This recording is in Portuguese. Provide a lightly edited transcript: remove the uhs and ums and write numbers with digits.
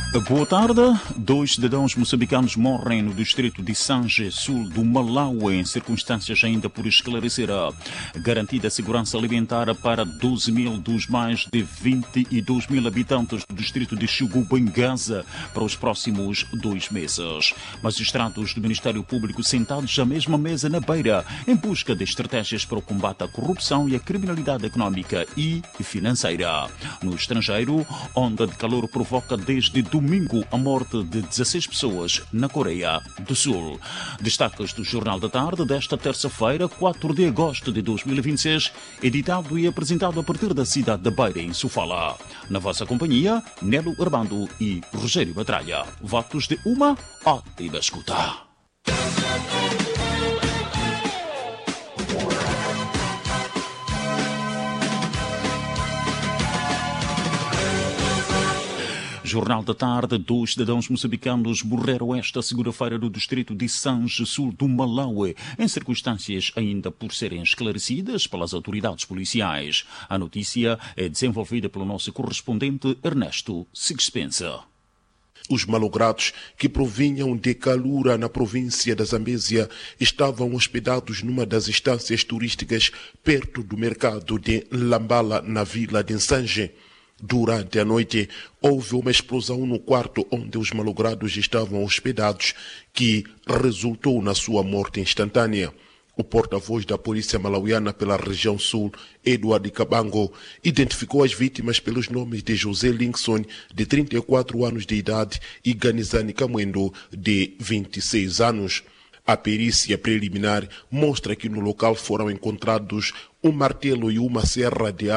Boa tarde. 2 cidadãos moçambicanos morrem no distrito de Sanje, sul do Malawi, em circunstâncias ainda por esclarecer. Garantida a segurança alimentar para 12 mil dos mais de 22 mil habitantes do distrito de Xugubangaza para os próximos 2 meses. Magistrados do Ministério Público sentados à mesma mesa na Beira em busca de estratégias para o combate à corrupção e à criminalidade económica e financeira. No estrangeiro, onda de calor provoca desde domingo a morte de 16 pessoas na Coreia do Sul. Destaques do Jornal da Tarde desta terça-feira, 4 de agosto de 2026, editado e apresentado a partir da cidade de Beira, em Sofala. Na vossa companhia, Nelo Urbando e Rogério Batralha. Votos de uma ótima escuta. Jornal da Tarde. 2 cidadãos moçambicanos morreram esta segunda-feira no distrito de Sanje, sul do Malawi, em circunstâncias ainda por serem esclarecidas pelas autoridades policiais. A notícia é desenvolvida pelo nosso correspondente Ernesto Sixpensa. Os malogrados, que provinham de Kalura, na província da Zambésia, estavam hospedados numa das estâncias turísticas perto do mercado de Lambala, na vila de Nsanje. Durante a noite, houve uma explosão no quarto onde os malogrados estavam hospedados, que resultou na sua morte instantânea. O porta-voz da polícia malauiana pela região sul, Edward Kabango, identificou as vítimas pelos nomes de José Linkson, de 34 anos de idade, e Ganizani Kamwendo, de 26 anos. A perícia preliminar mostra que no local foram encontrados um martelo e uma serra de